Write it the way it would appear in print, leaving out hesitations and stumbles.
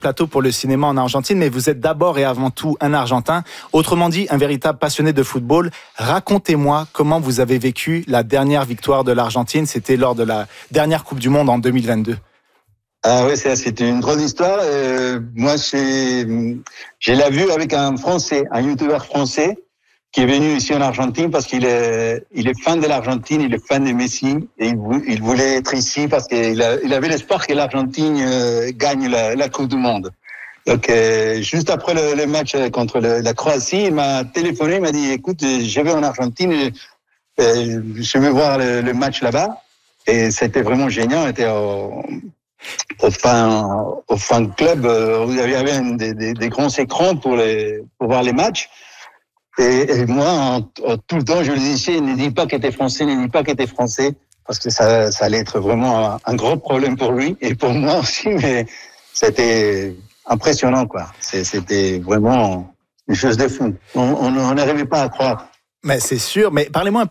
plateau pour le cinéma en Argentine, mais vous êtes d'abord et avant tout un Argentin. Autrement dit, un véritable passionné de football. Racontez-moi comment vous avez vécu la dernière victoire de l'Argentine. C'était lors de la dernière Coupe du Monde en 2022. Ah oui, c'était une drôle d'histoire. Moi, j'ai la vue avec un Français, un youtubeur français, qui est venu ici en Argentine parce qu'il est fan de l'Argentine, il est fan de Messi, et il voulait être ici parce qu'il avait l'espoir que l'Argentine gagne la Coupe du Monde. Donc, juste après le match contre la Croatie, il m'a téléphoné, il m'a dit, écoute, je vais en Argentine, je vais voir le match là-bas. Et c'était vraiment génial, on était au fan club, où il y avait des grands écrans pour voir les matchs. Et moi, tout le temps, je lui disais, ne dis pas qu'il était français, ne dis pas qu'il était français, parce que ça allait être vraiment un gros problème pour lui et pour moi aussi, mais c'était impressionnant, quoi. C'était vraiment une chose de fou. On n'arrivait pas à croire. Mais c'est sûr, mais parlez-moi un